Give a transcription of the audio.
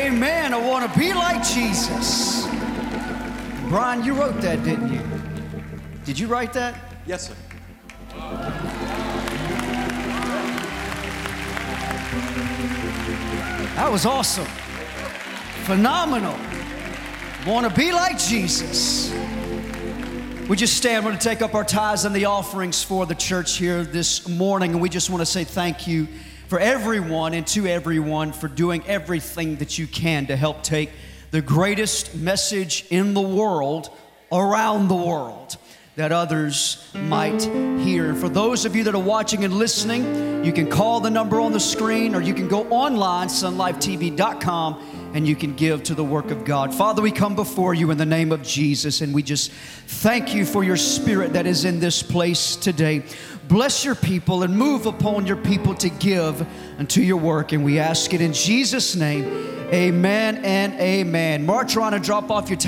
Amen. I want to be like Jesus. Brian, you wrote that, didn't you? Did you write that? Yes, sir. That was awesome. Phenomenal. Want to be like Jesus. We just stand. We're going to take up our tithes and the offerings for the church here this morning. And we just want to say thank you for everyone and to everyone for doing everything that you can to help take the greatest message in the world around the world that others might hear. And for those of you that are watching and listening, you can call the number on the screen or you can go online, sunlifetv.com, and you can give to the work of God. Father, we come before you in the name of Jesus, and we just thank you for your spirit that is in this place today. Bless your people and move upon your people to give unto your work. And we ask it in Jesus' name. Amen and amen. March around and drop off your time.